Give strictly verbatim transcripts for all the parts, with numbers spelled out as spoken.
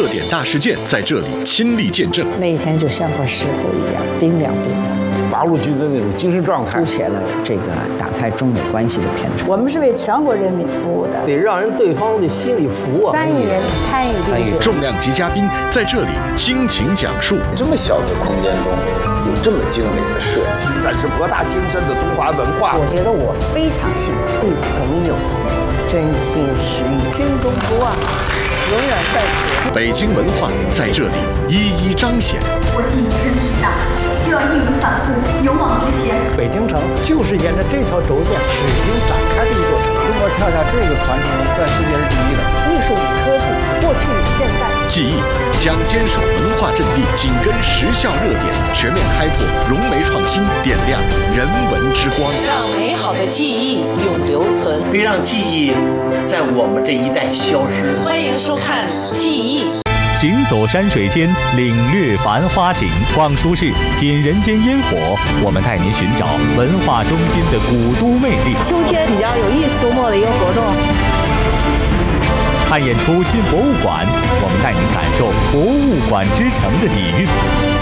点大事件在这里亲历见证。 那一天就像块石头一样，冰凉冰凉。 八路军的那种精神状态， 凸显了这个打开中美关系的篇章。 我们是为全国人民服务的， 得让人对方的心里服啊。 三亿人参与参与， 重量级嘉宾在这里倾情讲述。 这么小的空间中有这么精美的设计， 展示博大精深的中华文化。 我觉得我非常幸福， 朋友真心实意， 心中不忘，永远在此。 北京文化在这里一一彰显。 我既已身体大，就要义无反顾，勇往直前。 北京城就是沿着这条轴线水平展开的一座城。中国恰恰这个传承在世界是第一的。 艺术与科技，过去与现在。 记忆将坚守文化阵地，紧跟时效热点，全面开拓融媒创新，点亮人文之光， 让美好的记忆永留存， 别让记忆在我们这一代消失。 欢迎收看《记忆》。 行走山水间，领略繁花景；逛书市，品人间烟火。我们带您寻找文化中心的古都魅力。 秋天比较有意思，周末的一个活动。 看演出进博物馆，我们带您感受博物馆之城的底蕴。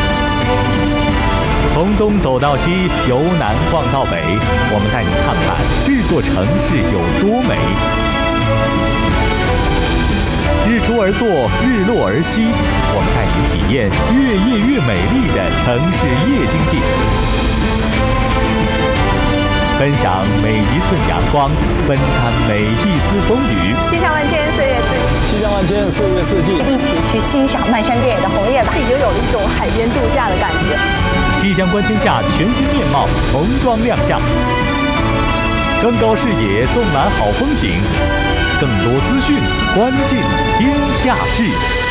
从东走到西，由南逛到北，我们带您看看这座城市有多美。日出而作，日落而息，我们带您体验越夜越美丽的城市夜经济，分享每一寸阳光，分担每一丝风雨。 气象万千，岁月四季。 气象万千，岁月四季。 一起去欣赏漫山遍野的红叶吧， 已经有一种海边度假的感觉。 气象观天下全新面貌重装亮相，更高视野，纵览好风景。更多资讯，关进天下事。